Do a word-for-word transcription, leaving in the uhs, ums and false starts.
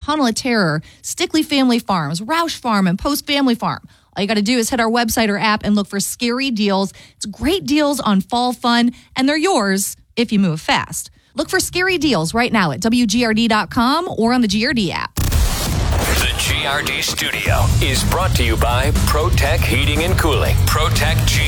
Tunnel of Terror, Stickley Family Farms, Roush Farm, and Post Family Farm. All you got to do is hit our website or app and look for Scary Deals. It's great deals on fall fun, and they're yours if you move fast. Look for Scary Deals right now at W G R D dot com or on the G R D app. The G R D Studio is brought to you by ProTech Heating and Cooling. ProTech G